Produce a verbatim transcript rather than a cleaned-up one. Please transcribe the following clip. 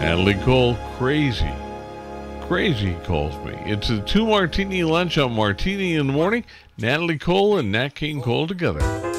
Natalie Cole, crazy. Crazy, he calls me. It's a two martini lunch on Martini in the Morning. Natalie Cole and Nat King Cole together.